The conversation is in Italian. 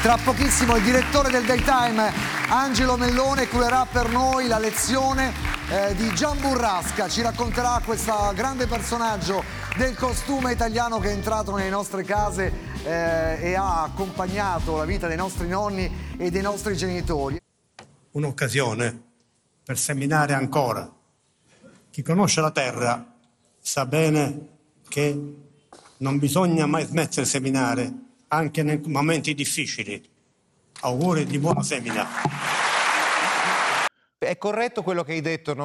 Tra pochissimo il direttore del Daytime, Angelo Mellone, curerà per noi la lezione di Gian Burrasca. Ci racconterà questo grande personaggio del costume italiano che è entrato nelle nostre case e ha accompagnato la vita dei nostri nonni e dei nostri genitori. Un'occasione per seminare ancora. Chi conosce la terra sa bene che non bisogna mai smettere di seminare, anche nei momenti difficili. Auguri di buona semina. È corretto quello che hai detto?